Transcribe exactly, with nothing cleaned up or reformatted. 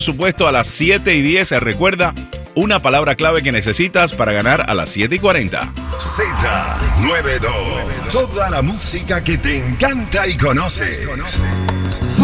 supuesto, a las siete y diez. Recuerda, una palabra clave que necesitas para ganar a las siete y cuarenta. Z noventa y dos. Toda la música que te encanta y conoces.